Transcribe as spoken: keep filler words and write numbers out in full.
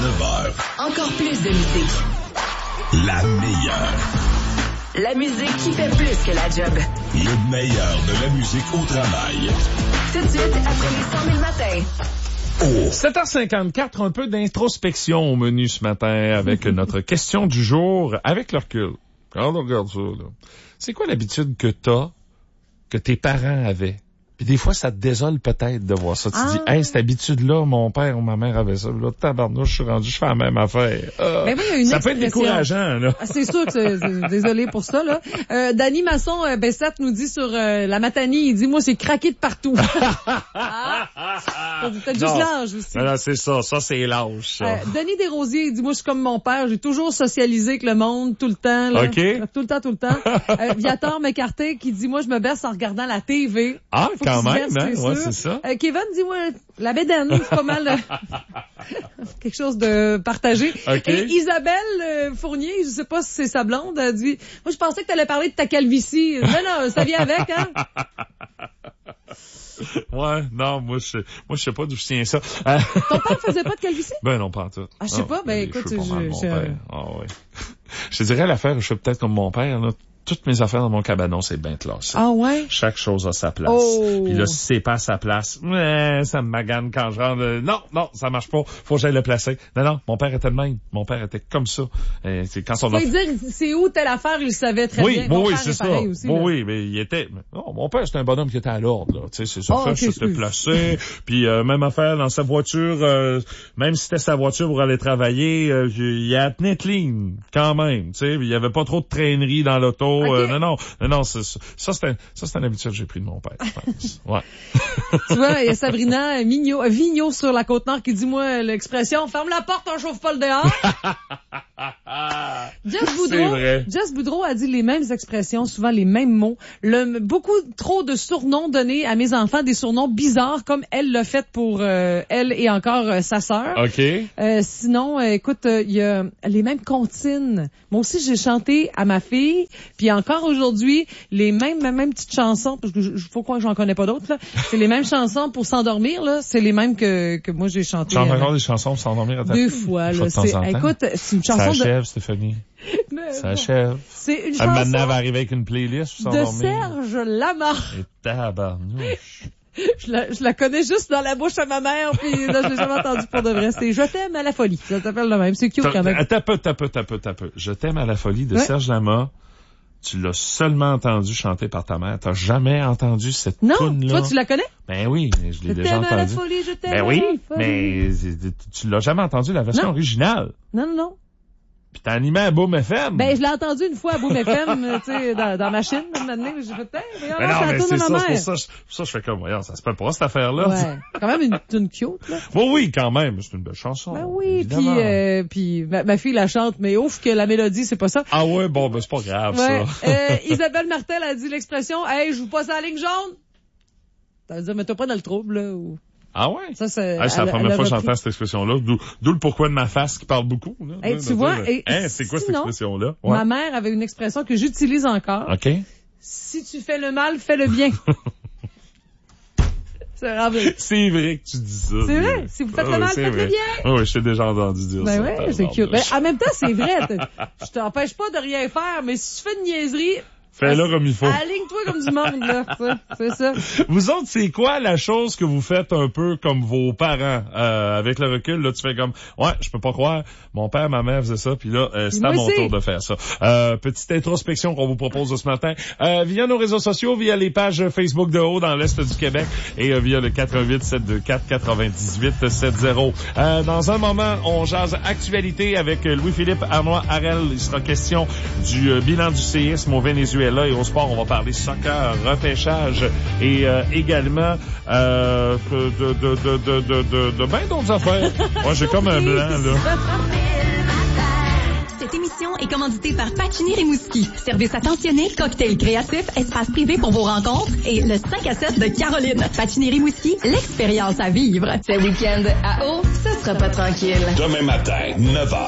neuf heures. Encore plus de musique. La meilleure. La musique qui fait plus que la job. Le meilleur de la musique au travail. Tout de suite, après les cent mille matins. Oh. sept heures cinquante-quatre, un peu d'introspection au menu ce matin avec notre question du jour avec le recul. Quand on regarde ça, là, c'est quoi l'habitude que t'as, que tes parents avaient? Puis des fois, ça te désole peut-être de voir ça. Tu ah. dis, hey, cette habitude-là, mon père ou ma mère avait ça. Là, tabarnouche, je suis rendu, je fais la même affaire. Ah, ben oui, il y a une ça expression. peut être décourageant, là. Ah, c'est sûr que c'est, c'est désolé pour ça, là. Euh, Danny Masson, euh, Bessette nous dit sur euh, la Matanie, il dit, moi, c'est craqué de partout. ah. Peut-être juste l'âge aussi. Non, non, c'est ça. Ça, c'est l'âge, ça. Euh, Denis Desrosiers, il dit, moi, je suis comme mon père, j'ai toujours socialisé avec le monde, tout le temps, là. OK. Tout le temps, tout le temps. euh, Viator McCarthy qui dit, moi, je me berce en regardant la T V. Ah, Faut quand même, berce, hein? c'est Ouais, sûr. c'est ça. Euh, Kevin dit, moi, la bédaine, c'est pas mal euh, quelque chose de partagé. Okay. Et Isabelle euh, Fournier, je sais pas si c'est sa blonde, a dit, moi, je pensais que t'allais parler de ta calvitie. Non, non, ça vient avec, hein? Ouais, non, moi, je, moi, je sais pas d'où je tiens ça. Euh... Ton père faisait pas de calvitie? Ben, non, pas en tout. Ah, je sais non, pas, ben, écoute, je, je, je... Ah, ouais. Je te dirais l'affaire, je suis peut-être comme mon père, là. Toutes mes affaires dans mon cabanon, c'est bien classé. Ah ouais? Chaque chose a sa place. Oh. Puis là, si c'est pas à sa place, ouais, ça me magane quand je rentre. Non, non, ça marche pas. Faut que j'aille le placer. Non, non, mon père était le même. Mon père était comme ça. Et c'est quand on Faut a... lui dire, c'est où telle affaire, il le savait très oui, bien. bon, mon oui, père c'est est ça. pareil aussi, bon, là. oui, mais il était... Non, mon père, c'était un bonhomme qui était à l'ordre, là. Tu sais, c'est ça. Oh, fait, okay, c'était placé. Puis euh, même affaire dans sa voiture, euh, même si c'était sa voiture pour aller travailler, euh, il a tenu clean, quand même. Tu sais, il y avait pas trop de traînerie dans l'auto. Okay. Euh, non, non, non, non, c'est ça. Ça, c'est un, ça, c'est une habitude que j'ai pris de mon père, je pense. Ouais. Tu vois, il y a Sabrina Mignot, euh, Vigneault sur la Côte-Nord qui dit, moi, l'expression, ferme la porte, on chauffe pas le dehors. Jess Boudreau, Jess Boudreau a dit les mêmes expressions, souvent les mêmes mots. Le, beaucoup trop de surnoms donnés à mes enfants, des surnoms bizarres, comme elle l'a fait pour euh, elle et encore euh, sa sœur. OK. Euh, sinon, euh, écoute, il euh, y a les mêmes comptines. Moi aussi, j'ai chanté à ma fille, puis encore aujourd'hui, les mêmes, mêmes, mêmes petites chansons, parce que je, faut croire que j'en connais pas d'autres, là. C'est les mêmes chansons pour s'endormir, là. C'est les mêmes que, que moi j'ai chanté. Chante euh, encore des chansons pour s'endormir à ta Deux fille. fois, là. De temps C'est, en temps. écoute, c'est une chanson Ça de... achève, Stéphanie. Mais Ça bon. achève. C'est une Un chanson maintenant va arriver avec une playlist pour de s'endormir. Serge Lamarche. Et tabarnouche. Je la, je la connais juste dans la bouche à ma mère, puis là, je l'ai jamais entendu pour de vrai. C'est Je t'aime à la folie. Ça s'appelle le même. C'est cute quand même. T'as peu, t'as peu, t'as peu, t'as peu. Je t'aime à la folie de ouais. Serge Lama. Tu l'as seulement entendu chanter par ta mère. T'as jamais entendu cette non, toune-là. toi, tu la connais? Ben oui, je l'ai je déjà entendu. Je t'aime à la folie, je t'aime ben à oui, la folie. mais tu l'as jamais entendu la version non. originale. Non, non, non. Puis t'as animé à Boom F M. Ben, je l'ai entendu une fois à Boom F M, tu sais, dans, dans ma chaîne, maintenant, j'ai fait, voyons, mais non, c'est mais la toune c'est de ça, ma c'est mère. pour ça, je, pour ça, je fais comme, voyons, ça se peut pas, cette affaire-là. Ouais. Quand même une tune cute, là. Bon, oui, quand même, c'est une belle chanson. Ben oui, puis, euh, puis, ma, ma fille la chante, mais ouf que la mélodie, c'est pas ça. Ah ouais, bon, ben, c'est pas grave, ouais. ça. euh, Isabelle Martel a dit l'expression, hey, je vous passe à la ligne jaune. Ça veut dire, mets-toi pas dans le trouble, là, ou... Ah ouais? Ça, c'est, ah, c'est elle, la première fois que repris... j'entends cette expression-là. D'où, d'où le pourquoi de ma face qui parle beaucoup. Là, hey, là, tu là, vois, là. et Hein, c'est quoi sinon, cette expression-là? Ouais. Ma mère avait une expression que j'utilise encore. OK. Si tu fais le mal, fais le bien. c'est vrai. C'est vrai que tu dis ça. C'est vrai. Si vous faites ah, le mal, oui, faites vrai. le bien. Ah oui, je t'ai déjà entendu dire ben ça. Ben oui, c'est cute. Ben, en même temps, c'est vrai. Je t'empêche pas de rien faire, mais si tu fais une niaiserie, fais-le comme il faut. Aligne-toi comme du monde, là. C'est ça. Vous autres, c'est quoi la chose que vous faites un peu comme vos parents? Euh, avec le recul, là, tu fais comme, ouais, je peux pas croire, mon père, ma mère faisaient ça, puis là, euh, c'est à mon aussi. tour de faire ça. Euh, petite introspection qu'on vous propose ce matin, euh, via nos réseaux sociaux, via les pages Facebook de Haut dans l'Est du Québec, et euh, via le quatre un huit sept deux quatre quatre-vingt-dix-huit soixante. Euh, dans un moment, on jase actualité avec Louis-Philippe Arnois-Harel. Il sera question du euh, bilan du séisme au Venezuela. Et au sport, on va parler soccer, repêchage et euh, également euh, de, de, de, de, de, de, de bien d'autres affaires. Moi, j'ai comme un blanc, là. Cette émission est commanditée par Pacini Rimouski. Service attentionné, cocktail créatif, espace privé pour vos rencontres et le cinq à sept de Caroline. Pacini Rimouski, l'expérience à vivre. Ce week-end à Haut, ce sera pas tranquille. Demain matin, neuf heures.